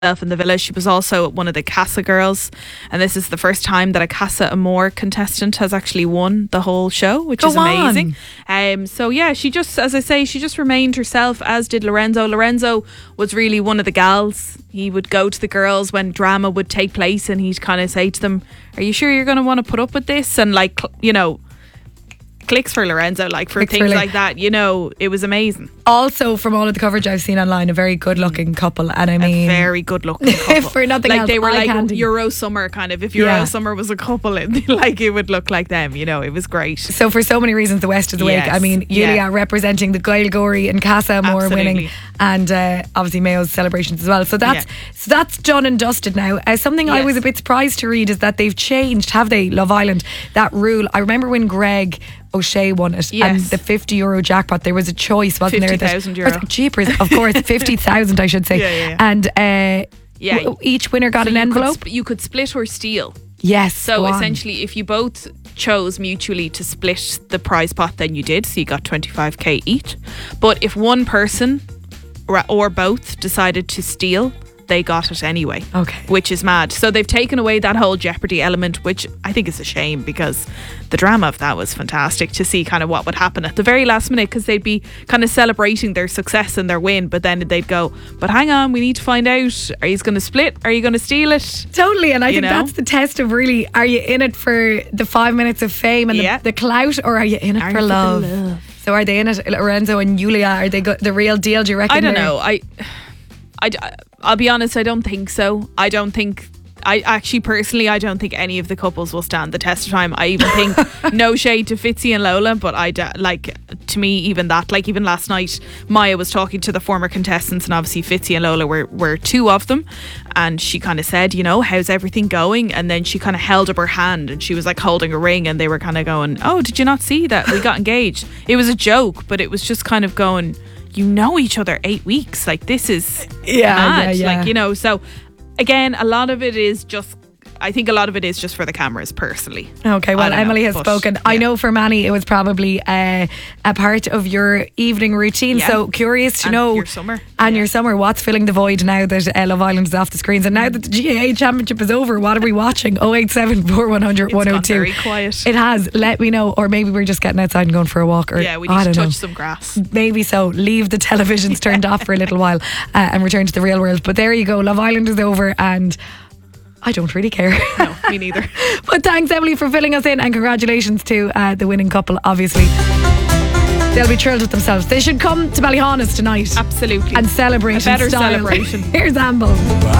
in the villa. She was also one of the Casa girls, and this is the first time that a Casa Amor contestant has actually won the whole show, which is amazing. So yeah, she just, as I say, she just remained herself, as did Lorenzo. Lorenzo was really one of the gals. He would go to the girls when drama would take place, and he'd kind of say to them, "Are you sure you're going to want to put up with this?" And like, you know, clicks for Lorenzo, like for Clicks things for like that, you know, it was amazing. Also, from all of the coverage I've seen online, a very good looking couple, and I mean, A very good looking couple. for nothing like else, they were eye like candy. Euro Summer kind of. If Euro Summer was a couple, like it would look like them. You know, it was great. So for so many reasons, the West is awake. Yes. I mean, Yulia representing the Gaelgory and Casa Amor winning, and obviously Mayo's celebrations as well. So that's done and dusted now. Something I was a bit surprised to read is that they've changed, have they, Love Island, that rule. I remember when Greg O'Shea won it, and the €50 jackpot, there was a choice, wasn't there? €50,000. Jeepers, of course, 50,000 I should say. And each winner got an envelope. You could split or steal. Yes. So essentially, if you both chose mutually to split the prize pot, then you did. So you got 25k each. But if one person or both decided to steal, they got it anyway. Okay. Which is mad. So they've taken away that whole Jeopardy element, which I think is a shame, because the drama of that was fantastic to see kind of what would happen at the very last minute, because they'd be kind of celebrating their success and their win, but then they'd go, but hang on, we need to find out, are you going to split? Are you going to steal it? Totally. And I think that's the test of really, are you in it for the 5 minutes of fame and the clout, or are you in it for love? So are they in it, Lorenzo and Yulia? Are they the real deal, do you reckon? I don't know. I'll be honest, I don't think so. I actually personally, I don't think any of the couples will stand the test of time. I even think, no shade to Fitzy and Lola, but to me, even that, like even last night, Maya was talking to the former contestants, and obviously Fitzy and Lola were two of them, and she kind of said, you know, how's everything going? And then she kind of held up her hand, and she was like holding a ring, and they were kind of going, oh, did you not see that we got engaged? It was a joke, but it was just kind of going, you know each other 8 weeks, like this is mad. Like, you know, so again, a lot of it is just for the cameras, personally. Okay, well, Emily has spoken. I know for Manny it was probably a part of your evening routine, so curious to know your summer. And your summer, what's filling the void now that Love Island is off the screens, and now that the GAA Championship is over, what are we watching? 087 4100 102. It's got very quiet. It has. Let me know. Or maybe we're just getting outside and going for a walk, or we need to touch some grass. Maybe so. Leave the televisions turned off for a little while and return to the real world. But there you go, Love Island is over, and I don't really care. No, me neither. But thanks, Emily, for filling us in, and congratulations to the winning couple, obviously. They'll be thrilled with themselves. They should come to Ballyhaunis tonight. Absolutely. And celebrate. A better in style. celebration. Here's Amble.